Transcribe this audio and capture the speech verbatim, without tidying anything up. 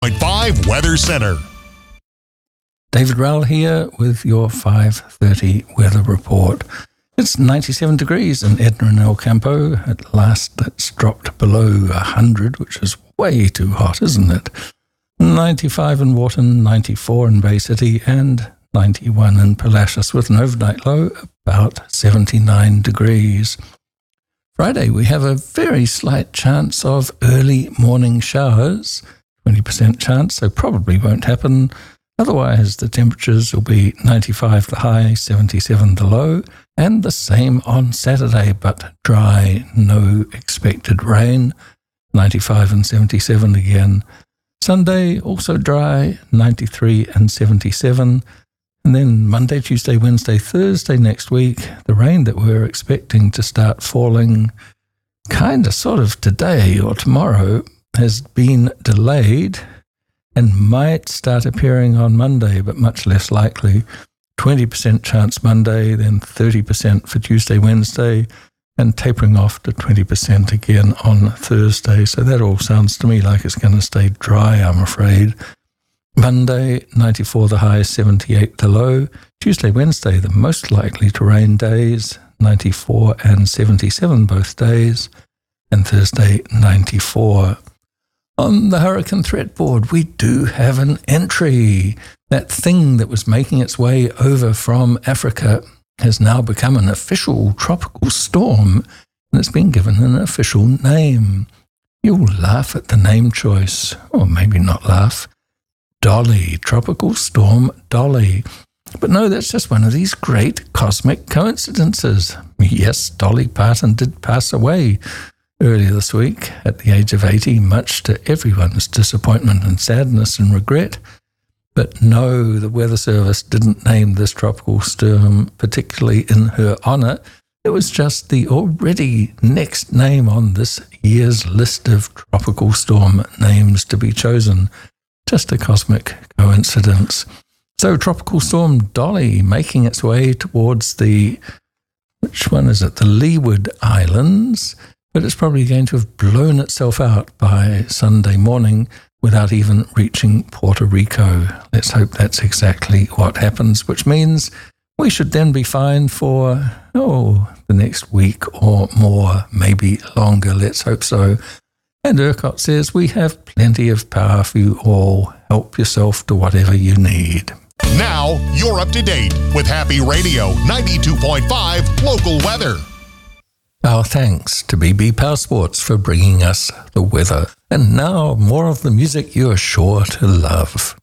point five Weather Center. David Rowell here with your five thirty weather report. It's ninety-seven degrees in Edna and El Campo. At last, that's dropped below one hundred, which is way too hot, isn't it? ninety-five in Wharton, ninety-four in Bay City, and ninety-one in Palacios, with an overnight low about seventy-nine degrees. Friday, we have a very slight chance of early morning showers, twenty percent chance, so probably won't happen. Otherwise, the temperatures will be ninety-five the high, seventy-seven the low, and the same on Saturday, but dry, no expected rain, ninety-five and seventy-seven again. Sunday, also dry, ninety-three and seventy-seven. And then Monday, Tuesday, Wednesday, Thursday next week, the rain that we're expecting to start falling kind of sort of today or tomorrow has been delayed and might start appearing on Monday, but much less likely. twenty percent chance Monday, then thirty percent for Tuesday, Wednesday, and tapering off to twenty percent again on Thursday. So that all sounds to me like it's going to stay dry, I'm afraid. Monday, ninety-four the high, seventy-eight the low. Tuesday, Wednesday, the most likely to rain days, ninety-four and seventy-seven both days. And Thursday, ninety-four. On the hurricane threat board, we do have an entry. That thing that was making its way over from Africa has now become an official tropical storm, and it's been given an official name. You'll laugh at the name choice, or maybe not laugh. Dolly, Tropical Storm Dolly. But no, that's just one of these great cosmic coincidences. Yes, Dolly Parton did pass away earlier this week at the age of eighty, much to everyone's disappointment and sadness and regret. But no, the Weather Service didn't name this tropical storm particularly in her honour. It was just the already next name on this year's list of tropical storm names to be chosen. Just a cosmic coincidence. So Tropical Storm Dolly making its way towards the, which one is it? The Leeward Islands. But it's probably going to have blown itself out by Sunday morning without even reaching Puerto Rico. Let's hope that's exactly what happens, which means we should then be fine for, oh, the next week or more, maybe longer. Let's hope so. And ERCOT says we have plenty of power for you all. Help yourself to whatever you need. Now you're up to date with Happy Radio ninety-two point five local weather. Our thanks to B B Power Sports for bringing us the weather. And now more of the music you're sure to love.